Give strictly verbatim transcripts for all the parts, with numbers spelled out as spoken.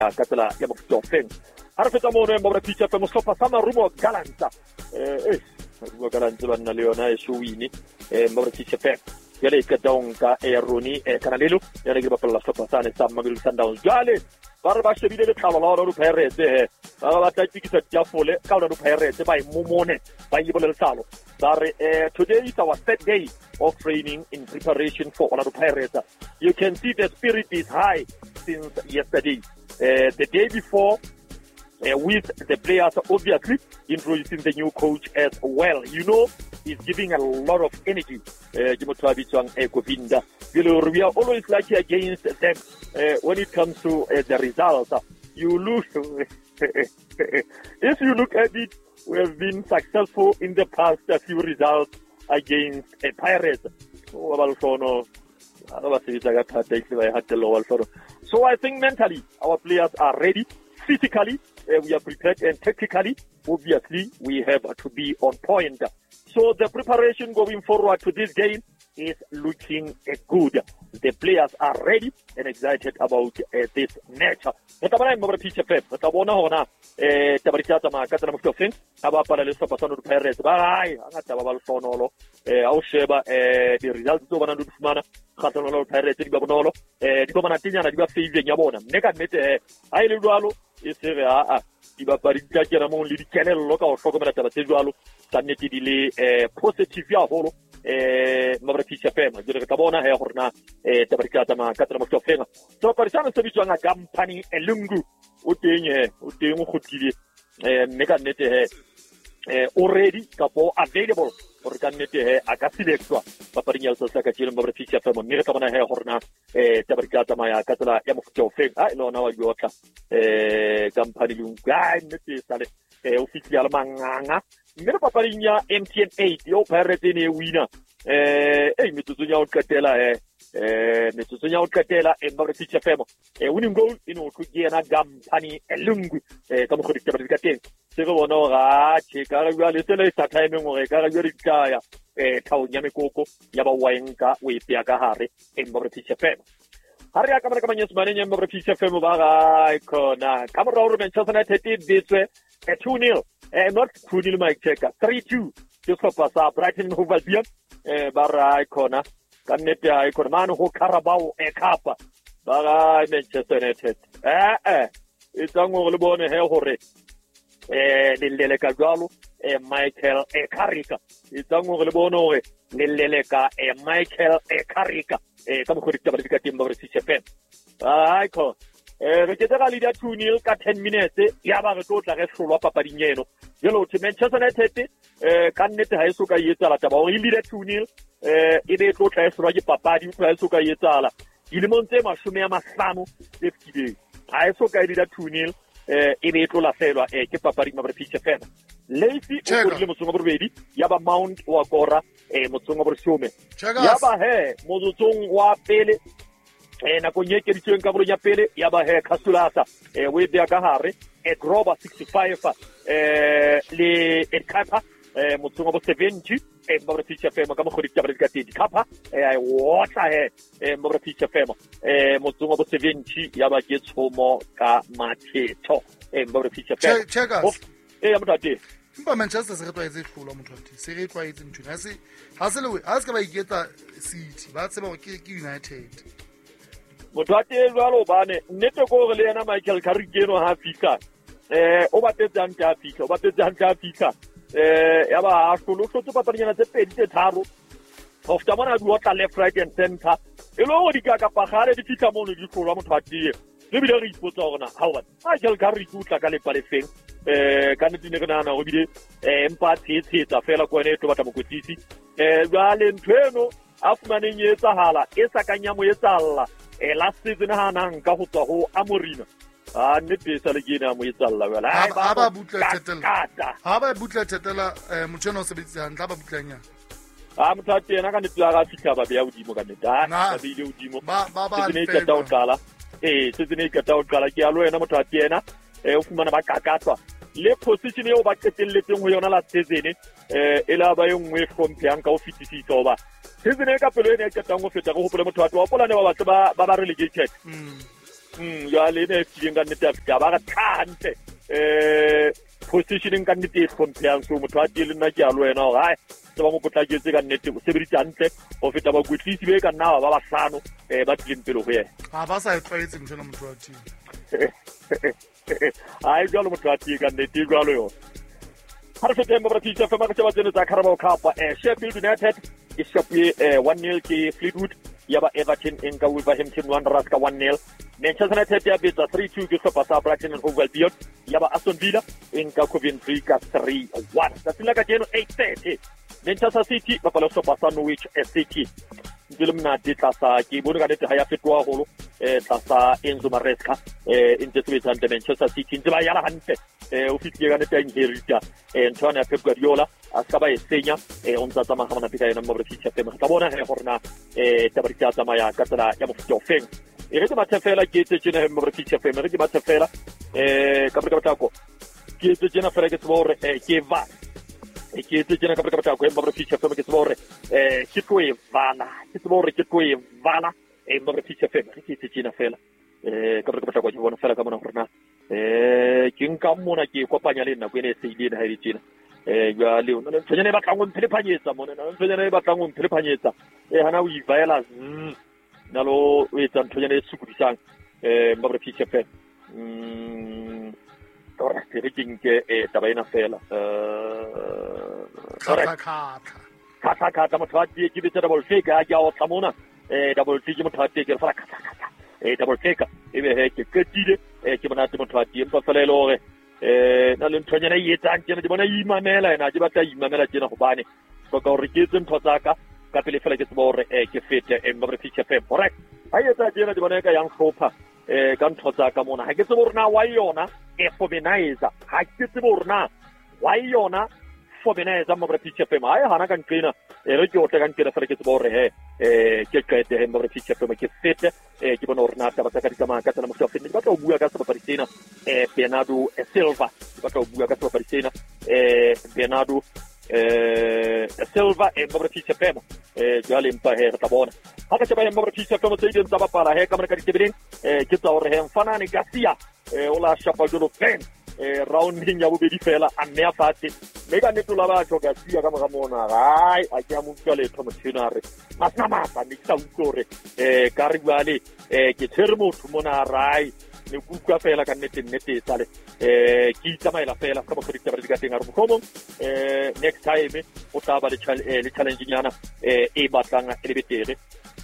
ka tsela ya mofuta ofeng ha re fetsa mono mo re pitsa fe mo sehlopha sa Marumo Gallants eh Marumo Gallants ba nna le yona e showini eh mo re pitsa fe yale ka donka e Roni e Kanalelo yale ke ba pela sehlopha sa ne sa Mamelodi Sundowns jale ba re ba shebile le tlhalo la rona Pirates he ba ba tla tikisa diafole ka rona Pirates ba imomone ba yibole letlalo ba re eh today is our third day of training in preparation for Orlando Pirates. You can see the spirit is high since yesterday. Uh, the day before, uh, with the players obviously introducing the new coach as well. You know, he's giving a lot of energy. Uh, we are always lucky against them uh, when it comes to uh, the results. You look, if you look at it, we have been successful in the past a few results against a Pirates. So I think mentally our players are ready. Physically, uh, we are prepared, and technically, obviously, we have to be on point. So the preparation going forward to this game is looking uh, good. The players are ready and excited about uh, this match. Natabana mo pitch pep. Natabona hona eh tabarikata ma katana mo feng. Aba para le sopa sanu Pirates. Bye. Angata ba balfonolo. Eh au sheba eh the results do bana ndufumana. Katana lo Pirates di babonolo. Eh di bana tinya na di ba fave nyabona. Neka mete ai le dwalo isere a a di ba barika kera mo li di kenelo lo ka o hlokomela taba tse dwalo. Tsaneti di le eh positive ya holo. eh mabrikisha fema dire ka bona he horna eh tabarikata ma katla mo fenga so parisana se bitjwa nga company elungu o tenye o teng go tlile eh meka nete he eh already kapo available for ka nete he aka selectwa paparinya so sa ka tshile mabrikisha fema mire ka bona he horna eh tabarikata ma ya katla ya mo fenga ai lona wa yotla eh company lungu ga nete sale eh official manganga mire paparinya M T N eight yo Pirates ne winner eh eh mitsunya utkatela eh eh mitsunya utkatela e Mabrikisha femo eh winning goal ino kugena company elungu eh kamo khodikta badikateng se go bona ga cheka ga bua le sele sa time ngore ka ga bua dikaya eh thaunya mekoko ya ba waenka o ipya ka hare e Mabrikisha femo ha re ya kamana kamanya semane nya Mabrikisha femo ba ga ikona kamora ro Manchester United ditswe e two nil eh not two nil Mike Checker three two just for pass Brighton and Hove Albion eh bara ikona kannete ya ikona mano ho Carabao e Cup bara Manchester United eh eh itsango le bone he hore eh lelele ka jwalo eh Michael e Carrick itsango le bone hore lelele ka eh Michael e Carrick eh ka mo khorika ba dika timba re tshepe ai ko eh re ketsa le dia two nil ka ten minutes ya ba re totla re hlolwa papading eno yelo to Manchester United eh ka nnete ha iso ka yetsala taba o ile two nil eh ebe totla e hlolwa ke papadi o tla iso ka yetsala ile montse mashome ya mahlano le fitile ha iso ka ile two nil eh ebe tlola felwa eh ke papadi Mabrikisha fena Lacy o le motsongo borobedi ya ba Mount wa kora eh motsongo borshome ya ba he motsong wa pele eh na go nyeke ditšeng ka bolo ya pele ya ba he Kasulasa eh we dia ka hare e Groba sixty-five eh le e Kapa eh motsongo bo seventy e Mabrikisha fema ka mo khodikta ba ka tedi Kapa eh ai wota he e Mabrikisha fema eh motsongo bo seventy ya ba ke tshomo ka mathetho e Mabrikisha fema eh ya motho mpa Manchester se re twa itse hlola motho ati se re twa itse ntho ha se ha se le ha se ka ba iketsa City ba tseba go ke United motho a teng jwalo bane nnete go re le yena Michael Carrick eno ha fika eh o batetse hantle ha fika o batetse hantle ha fika eh ya ba a hlolo hlotse papadinyana tse pedi tse tharo of tamana di otla left right and center e lo go di ka ka pagare di fika mo le di hlolwa motho a teng le bile re ipotsa gona ha Michael Carrick o tla ka le palefeng eh ka nnete ne re nana go bile eh empa tsetsetsa fela ko ene e tlo batla mokwetisi eh jwale nthweno a fumaneng e etsahala e sa kanya mo etsalla e last season ha nang ka go tswa go Amorina a nnete sa le kena mo etsalla wela ha ba butla thetela ha ba butla thetela motšheno o sebetsa ntla ba butlanya a motho yena ka nnete ga fitla ba bea udimo ka nnete a ba bile udimo ba ba ba ne ka ta o qala eh se ne ka ta o qala ke a lo yena motho a tena e o fumana ba kakatwa le position eo ba qetelletseng ho yona la season eh ela ba yengwe hlompheang ka o fitisisa o ba season e ka pelo ene e qetang go feta go hopola motho wa twa pola ne ba batla ba ba relegated mm ya le ne feeling ka nnete ya ba ka tlhante eh positioning ka nnete compare so motho a tile nna ke a lo wena ga se ba mo potlaketse ka nnete se be ditsantle o feta ba kwetlisi be ka nna ba ba hlano eh ba tleng pelo go ye ha ba sa tlwaetse motho motho wa tile ai jalo motho a tile ka nnete jalo yo har se temba ba titsa fa ma ka tsaba tsene tsa Carabao Cup eh Sheffield United e shapile eh one nil ke Fleetwood yaba Everton in ka Wolverhampton Wanderers ka one nil. Manchester United ya betsa three two ke Sopa sa Brighton and Hove Albion yaba Aston Villa in ka Coventry ka three one. Tsatsi ka jeno eight thirty Manchester City ba pala Sopa sa Norwich City. Ndile mna ditlasa ke bone ka nete ha ya fetwa holo eh tlasa Enzo Maresca eh interception de Manchester City ntse ya la hantle eh o fitile ka nete inherita eh ntwana ya Pep Guardiola aska ba esenya eh on tsa tsama ga pika yena mo re fitse pe ka bona he horna eh tabarita tsama ya ka tsela ya mo fitse ofeng e re ba tsefela ke tse tsena mo re fitse pe me re ba tsefela eh ka pre ka batako ke tse tsena fela ke tsbore eh ke va e ke tse tsena ka pre ka batako e mo re fitse pe me ke tsbore eh ke tloe vana ke tsbore ke tloe vana e mo re fitse pe ke tse tsena fela eh ka pre ka batako ke bona fela ka mona horna eh ke nka mona ke kopanya le nna go ene se ile ha di tsena eh ya le ona ntshenya ne ba tlang go mphephanyetsa mona na ntshenya ne ba tlang go mphephanyetsa eh hana o ivaela nalo o etsa ntshenya ne sukudisang eh ba re fitse pe mm ora ke re ke e taba ina fela eh kha kha kha kha kha tamo tshwadi ke bitsa double fake a ja o tsamona eh double fake mo tshwadi ke fara kha kha eh double fake e be he ke ketile eh ke bona tamo tshwadi empa fela ile hore eh na le nthonya na yetsang ke ne di bona imamela ena ke batla imamela tsena go bane go ka re ke tseng thotsaka ka pele fela ke tsbore eh ke fete e mo re fitse pe correct ha yetsa tsena di bona ka yang hlopa eh ka nthotsaka mona ha ke tsebore na wa yona e fobenizer ha ke tsebore na wa yona fobenizer mo re fitse pe ma hana ka ntlena e re ke o tla ka ntlena fela ke tsbore he eh ke qete he mo re fitse pe ke fete eh ke bona rena ta batla ka ditama ka tsena mo fitse ba tla o bua ka se ba tsena eh Bernardo Silva ba tla o bua ka se ba tsena eh Bernardo eh Silva e mo re fitse pe eh jale mpa he ta bona ha ka tsaba mo re fitse pe mo tsedi ntsa ba pala he ka mo ka ditebeleng eh ke tsa hore he Mfanane Garcia eh o la shapa jolo pen eh rounding ya bobedi fela a mme a fate me ka netola ba tlo Garcia ka mo mona hai a ke mo tsale thomo tshina re masna masa ni tsa utlore eh ka re bale eh ke tsere motho mona rai ne kukwa fela ka nnete nnete tsale eh ke tsamaela fela ka bokgodi tsa ka teng a re bokomo eh next time o tla ba le challenge nyana eh e batlang e le betere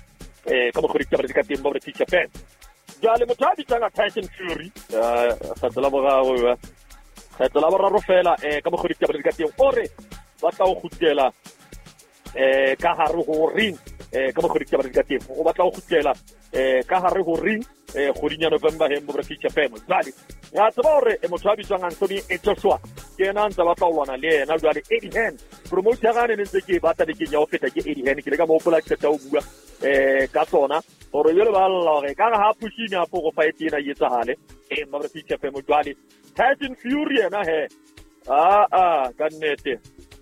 eh ka bokgodi tsa ka teng ba re teacher pen jale mothabi tsanga Tyson Fury eh sa tsela boga go sa tsela ba raro fela eh ka bokgodi tsa ka teng ore ba tla go gutela eh ka hare go ring eh ka bokgodi tsa ka teng o ba tla go gutela eh ka hare go ring eh godinya November he mo re fitse fema jale ya tsaba hore e motho a bitswang Anthony Joshua ke ena ntse ba tla lwana le ena jale Eddie Hearn promoter ga ne ntse ke batla le ke ya o feta ke Eddie Hearn ke le ka mo pola ke tsa o bua eh ka tsona hore yele ba lla re ka ha pushini a go fight ena yetsa hale e mo re fitse fema jale Tyson Fury ena he a a ka nnete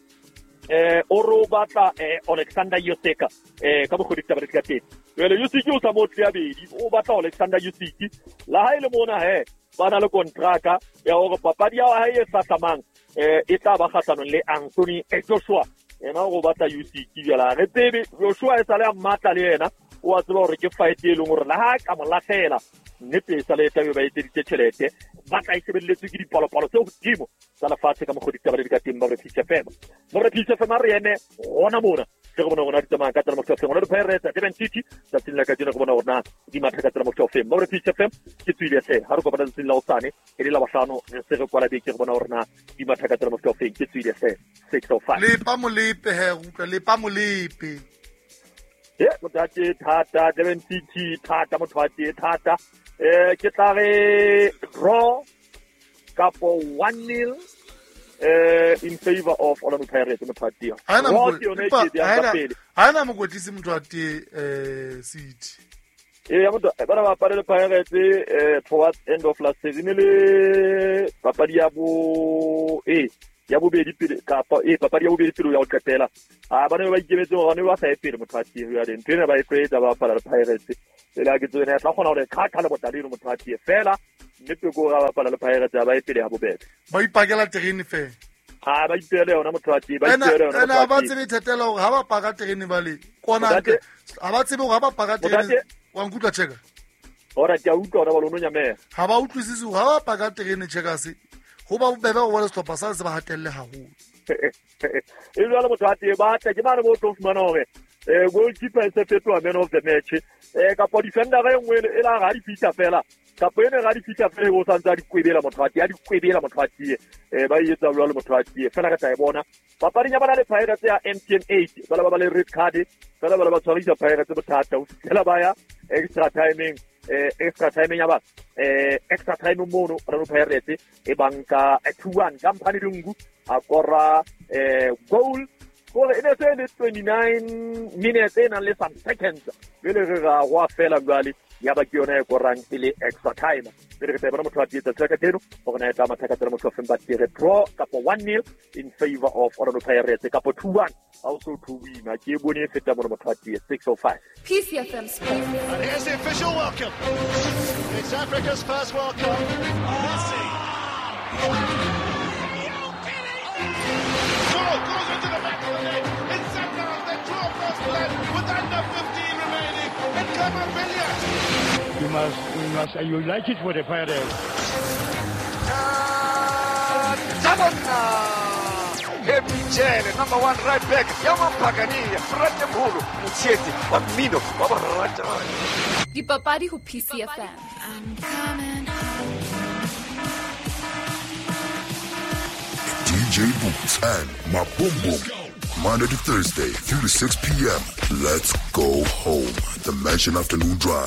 eh oro batla eh Alexander Usyk eh ka bogodi tsa ka teng wele Usyk o sa motse ya bedi o batla Alexander Usyk la ha ile mona he bana le kontraka ya go papadi ya ha e sa tsamang eh e tla ba kgatsanong le Anthony Joshua ena go batla Usyk ya re tsebe Joshua e sa le a matla le yena o a tseba gore ke fight e leng gore la ha ka mo latlhela nnete sa le tabe ba etseditse tšhelete ba tla isebelletse ke dipalopalo tse godimo tsa lefatshe ka mogodi tsa ba le ka teng ba re fitse fema mo re fitse fema re ene gona mona se go bona gona ditsamaya ka tsela mo fitse gona le Pirates Durban City tsa tsela ka dina go bona gona di matha ka tsela mo fitse mo re fitse fema ke tsile se ha re go bona tsela o tsane e le la bahlano se re kwala be ke go bona gona di matha ka tsela mo fitse ke tsile se six oh five le pa molepe he utlwa le pa molepe yeah motate thata Durban City thata motho wa tse thata eh ke tla re draw kapo one nil eh in favor of Orlando Pirates mo Phatia ana mo ana mo kwetlisi motho wa te eh City eh ya motho ba ba pare le Pirates eh towards end of last season le papadi ya bo eh ya bobedi pele kapa eh papadi ya bobedi pele ya o qetela a ba ne ba ikemetse go ne ba sa epele mo Phatia ya den tena ba e kwetsa ba pala le Pirates la ke tsone tla gona gore kha khala botaleno motho a tie fela mme peko ga bapala le Pirates ba e pele ya bobebe ba ipakela terene fe ha ba ipele yona motho a tie ba ipele yona ena ba tsebe thetela gore ha ba paka terene ba le kona ha ba tsebe gore ha ba paka terene wa nkutla cheka ora ke a utlwa ona ba lono nyamela ha ba utlwisise gore ha ba paka terene cheka se go ba bobebe go bona stoppa sa se ba hatelle haholo e jwale motho a tie ba tla ke mane mo tlo fumana gore eh goalkeeper se fetwa man of the match eh ka po defender ga engwe e la ga di fita fela ka po ene ga di fita fela go santsa di kwebela motho a tie a di kwebela motho a tie eh ba yetsa jwale motho a tie fela ka tsa e bona papadi ya bana le Pirates ya M T N eight ba ba le red card fela ba ba tshwarisa Pirates bothata o fela ba ya extra timing eh extra timing ya ba eh extra time mono ra Pirates e banka two one company lungu akora eh goal gore ene se le twenty-nine minutes ena le some seconds bele re ga go fela jwale ya ba ke yona e korang ile extra time bele re tseba motho a ditsa tsaka teno gore na eta mathaka tsela motho fa mba dire draw kapo one nil in favor of Orlando Pirates kapo two one also to win a ke bone feta mo motho a ditsa six oh five P C F M Sport. And here's the official welcome. It's Africa's first World Cup. Messi. Goes into the back of the net. It's Sundowns. They draw first blood with under fifteen remaining. And Camavillas. You must, you must, you like it for the Pirates. Tabana! Epicene, number one right back. Yaman Pagania, Frate Bulu, Muchetti, Bambino, Baba Raja. Dipapadi ho P C F M. I'm coming home. D J Boots and my Boom Boom. Monday to Thursday, three to six p.m. Let's go home. The Mansion Afternoon Drive.